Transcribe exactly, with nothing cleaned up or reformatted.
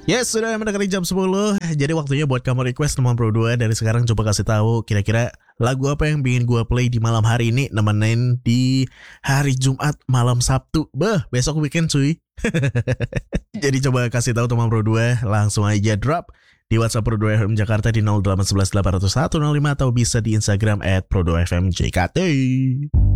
Yes, sudah mendekati jam sepuluh. Jadi waktunya buat kamu request teman Pro dua. Dari sekarang coba kasih tahu kira-kira lagu apa yang ingin gue play di malam hari ini, nemenin di hari Jumat malam Sabtu. Beh, besok weekend cuy. Jadi coba kasih tahu teman Pro dua, langsung aja drop di WhatsApp Pro dua F M Jakarta di nol delapan satu satu delapan nol satu nol lima atau bisa di Instagram at pro dua f m j k t.